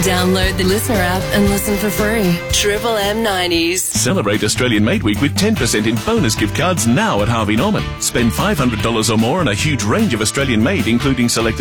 Download the Listener app and listen for free. Triple M 90s. Celebrate Australian Made Week with 10% in bonus gift cards now at Harvey Norman. Spend $500 or more on a huge range of Australian made, including selected